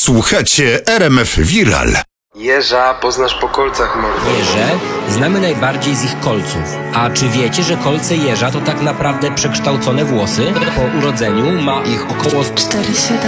Słuchacie RMF Viral. Jeża poznasz po kolcach, mordo. Jeże znamy najbardziej z ich kolców. A czy wiecie, że kolce jeża to tak naprawdę przekształcone włosy? Po urodzeniu ma ich około 4,7